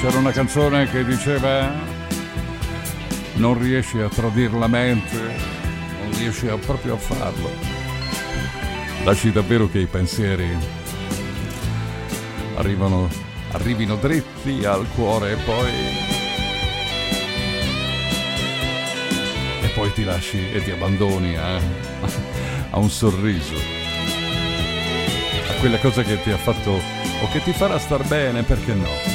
C'era una canzone che diceva: non riesci a tradire la mente, non riesci proprio a farlo. Lasci davvero che i pensieri arrivino dritti al cuore e poi ti lasci e ti abbandoni a un sorriso, a quella cosa che ti ha fatto o che ti farà star bene, perché no?